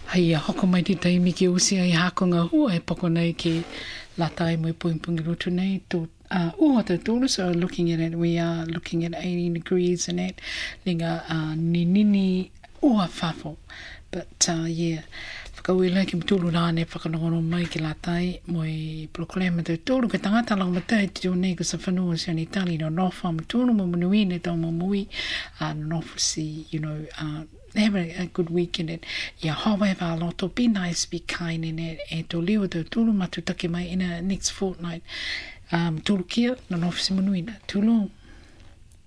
Hai hoko mai te taimi ki usi ai hakonga hua e poko nei ki la tai mo puimpungi rutu nei to uho te tūru, so looking at it, we are looking at 18 degrees and that, linga nini ua whafo. But yeah, whakaui lai ki mtulu rāne whakanongono mai ki la tai mo i proklama te tūru, ke tangata lang matai te tū nei ko sa whanua si ani tali no nofa mtulu mo manui ne tau mo mui, nofa si, you know, have a good weekend and yeah, however loto, be nice, be kind in it, e to liwa te tūru matutake mai in a next fortnight. Tūru kia, no nofa si manuina, tūlong.